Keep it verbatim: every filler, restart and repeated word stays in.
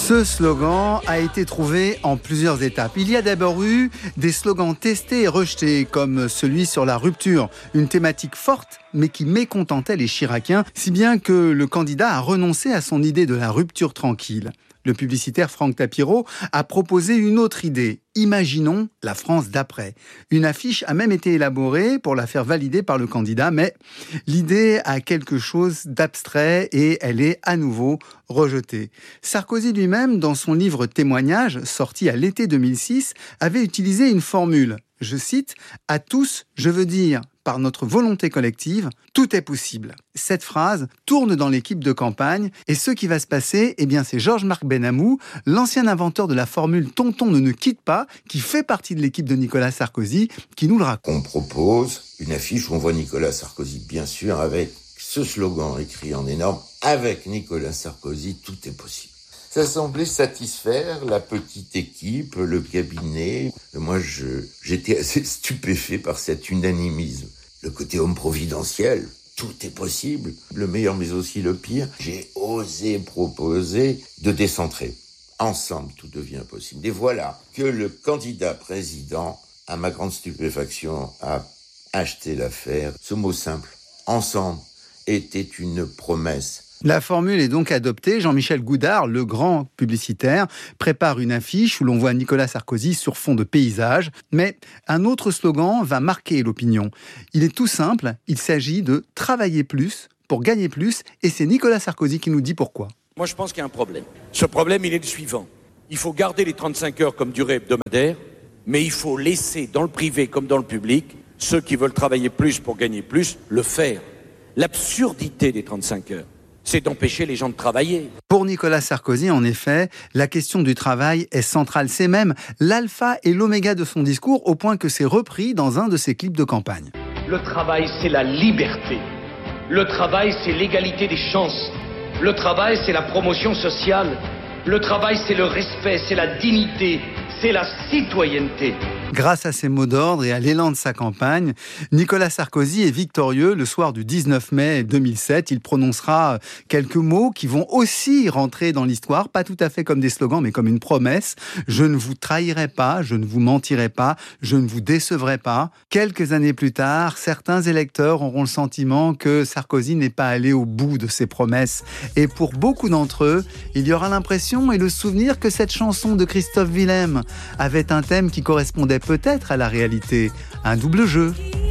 Ce slogan a été trouvé en plusieurs étapes. Il y a d'abord eu des slogans testés et rejetés, comme celui sur la rupture, une thématique forte mais qui mécontentait les Chiraciens, si bien que le candidat a renoncé à son idée de la rupture tranquille. Le publicitaire Franck Tapiro a proposé une autre idée. Imaginons la France d'après. Une affiche a même été élaborée pour la faire valider par le candidat, mais l'idée a quelque chose d'abstrait et elle est à nouveau rejetée. Sarkozy lui-même, dans son livre Témoignages, sorti à l'été deux mille six, avait utilisé une formule. Je cite « À tous, je veux dire, par notre volonté collective, tout est possible ». Cette phrase tourne dans l'équipe de campagne et ce qui va se passer, eh bien, c'est Georges-Marc Benamou, l'ancien inventeur de la formule « Tonton ne nous quitte pas », qui fait partie de l'équipe de Nicolas Sarkozy, qui nous le raconte. On propose une affiche où on voit Nicolas Sarkozy, bien sûr, avec ce slogan écrit en énorme « Avec Nicolas Sarkozy, tout est possible ». Ça semblait satisfaire la petite équipe, le cabinet. Moi, je, j'étais assez stupéfait par cet unanimisme. Le côté homme providentiel, tout est possible. Le meilleur, mais aussi le pire. J'ai osé proposer de décentrer. Ensemble, tout devient possible. Et voilà que le candidat président, à ma grande stupéfaction, a acheté l'affaire. Ce mot simple, ensemble, était une promesse. La formule est donc adoptée. Jean-Michel Goudard, le grand publicitaire, prépare une affiche où l'on voit Nicolas Sarkozy sur fond de paysage. Mais un autre slogan va marquer l'opinion. Il est tout simple, il s'agit de travailler plus pour gagner plus. Et c'est Nicolas Sarkozy qui nous dit pourquoi. Moi, je pense qu'il y a un problème. Ce problème, il est le suivant. Il faut garder les trente-cinq heures comme durée hebdomadaire, mais il faut laisser dans le privé comme dans le public, ceux qui veulent travailler plus pour gagner plus, le faire. L'absurdité des trente-cinq heures, c'est d'empêcher les gens de travailler. Pour Nicolas Sarkozy, en effet, la question du travail est centrale. C'est même l'alpha et l'oméga de son discours, au point que c'est repris dans un de ses clips de campagne. Le travail, c'est la liberté. Le travail, c'est l'égalité des chances. Le travail, c'est la promotion sociale. Le travail, c'est le respect, c'est la dignité, c'est la citoyenneté. Grâce à ces mots d'ordre et à l'élan de sa campagne, Nicolas Sarkozy est victorieux. Le soir du dix-neuf mai deux mille sept, il prononcera quelques mots qui vont aussi rentrer dans l'histoire, pas tout à fait comme des slogans, mais comme une promesse. Je ne vous trahirai pas, je ne vous mentirai pas, je ne vous décevrai pas. Quelques années plus tard, certains électeurs auront le sentiment que Sarkozy n'est pas allé au bout de ses promesses. Et pour beaucoup d'entre eux, il y aura l'impression et le souvenir que cette chanson de Christophe Willem avait un thème qui correspondait peut-être à la réalité, un double jeu.